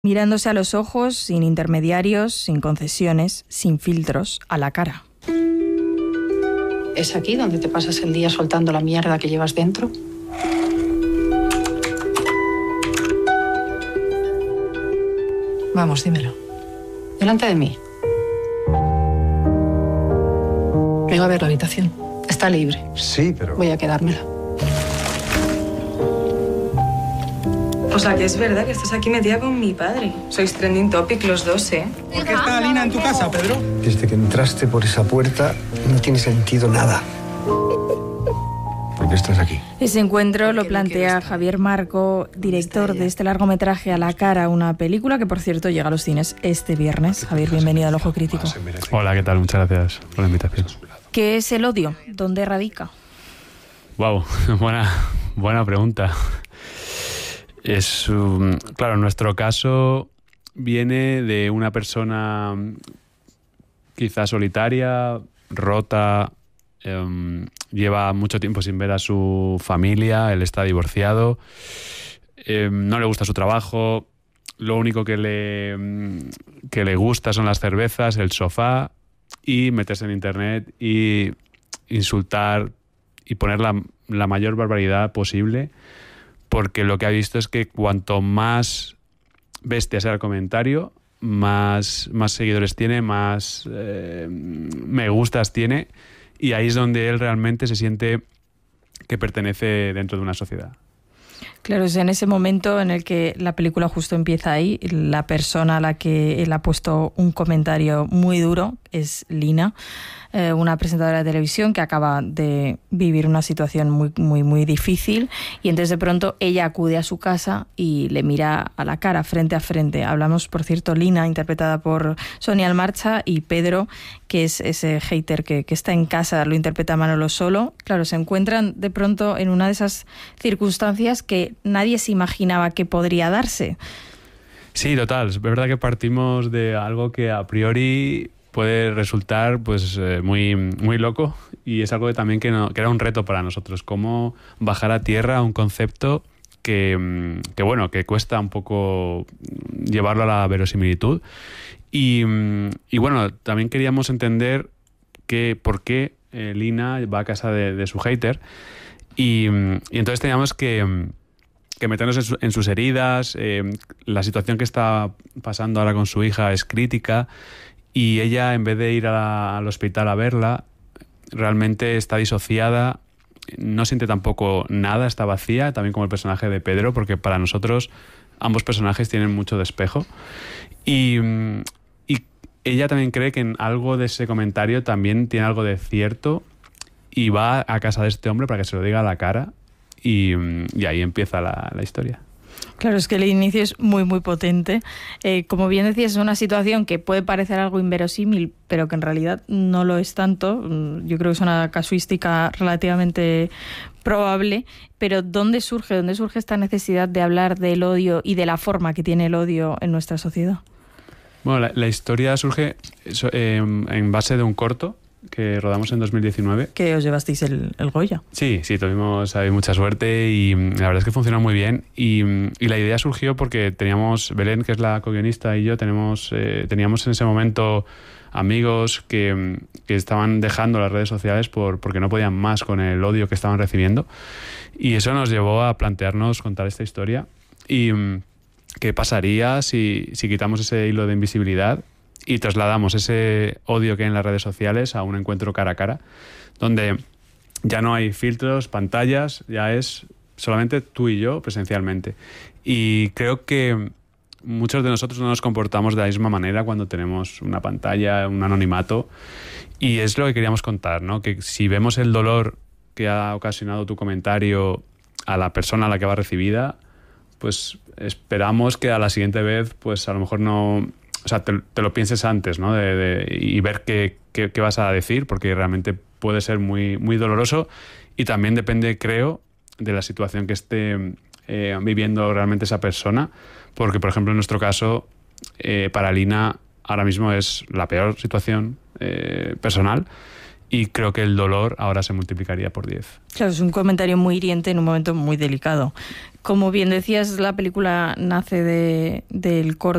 mirándose a los ojos, sin intermediarios, sin concesiones, sin filtros, a la cara. ¿Es aquí donde te pasas el día soltando la mierda que llevas dentro? Vamos, dímelo. Delante de mí. Vengo a ver la habitación. Está libre. Sí, pero... Voy a quedármela. O sea, que es verdad que estás aquí metida con mi padre. Sois trending topic los dos, ¿eh? ¿Por qué está Lina en tu casa, Pedro? Desde que entraste por esa puerta no tiene sentido nada. ¿Por qué estás aquí? Ese encuentro lo plantea Javier Marco, director de este largometraje A la cara, una película que, por cierto, llega a los cines este viernes. Javier, bienvenido al Ojo Crítico. Hola, ¿qué tal? Muchas gracias por la invitación. ¿Qué es el odio? ¿Dónde radica? Wow, buena pregunta. Claro, en nuestro caso viene de una persona quizás solitaria, rota, lleva mucho tiempo sin ver a su familia, él está divorciado, no le gusta su trabajo, lo único que le gusta son las cervezas, el sofá y meterse en internet y insultar y poner la mayor barbaridad posible, porque lo que ha visto es que cuanto más bestia sea el comentario, más seguidores tiene, más me gustas tiene, y ahí es donde él realmente se siente que pertenece dentro de una sociedad. Claro, es en ese momento en el que la película justo empieza ahí. La persona a la que él ha puesto un comentario muy duro es Lina, una presentadora de televisión que acaba de vivir una situación muy difícil, y entonces de pronto ella acude a su casa y le mira a la cara, frente a frente. Hablamos, por cierto, Lina, interpretada por Sonia Almarcha, y Pedro, que es ese hater que está en casa, lo interpreta Manolo Solo. Claro, se encuentran de pronto en una de esas circunstancias que nadie se imaginaba que podría darse. Sí, total. Es verdad que partimos de algo que a priori puede resultar pues muy loco, y es algo que también que era un reto para nosotros, cómo bajar a tierra un concepto que cuesta un poco llevarlo a la verosimilitud, y bueno, también queríamos entender por qué Lina va a casa de su hater, y entonces teníamos que meternos en sus heridas. La situación que está pasando ahora con su hija es crítica, y ella, en vez de ir al hospital a verla, realmente está disociada, no siente tampoco nada, está vacía, también como el personaje de Pedro, porque para nosotros ambos personajes tienen mucho de espejo. Y ella también cree que en algo de ese comentario también tiene algo de cierto, y va a casa de este hombre para que se lo diga a la cara, y ahí empieza la historia. Claro, es que el inicio es muy potente. Como bien decías, es una situación que puede parecer algo inverosímil, pero que en realidad no lo es tanto. Yo creo que es una casuística relativamente probable. Pero ¿dónde surge esta necesidad de hablar del odio y de la forma que tiene el odio en nuestra sociedad? Bueno, la historia surge en base de un corto que rodamos en 2019. Que os llevasteis el Goya. Sí, tuvimos mucha suerte, y la verdad es que funcionó muy bien, y la idea surgió porque teníamos, Belén, que es la co-guionista, y yo teníamos en ese momento amigos que estaban dejando las redes sociales porque no podían más con el odio que estaban recibiendo, y eso nos llevó a plantearnos contar esta historia, y qué pasaría si quitamos ese hilo de invisibilidad y trasladamos ese odio que hay en las redes sociales a un encuentro cara a cara, donde ya no hay filtros, pantallas, ya es solamente tú y yo presencialmente. Y creo que muchos de nosotros no nos comportamos de la misma manera cuando tenemos una pantalla, un anonimato, y es lo que queríamos contar, ¿no? Que si vemos el dolor que ha ocasionado tu comentario a la persona a la que va recibida, pues esperamos que a la siguiente vez, pues a lo mejor no... O sea, te lo pienses antes, ¿no? Y ver qué vas a decir, porque realmente puede ser muy doloroso, y también depende, creo, de la situación que esté viviendo realmente esa persona, porque, por ejemplo, en nuestro caso, para Lina ahora mismo es la peor situación personal, y creo que el dolor ahora se multiplicaría por 10. Claro, es un comentario muy hiriente en un momento muy delicado. Como bien decías, la película nace del corto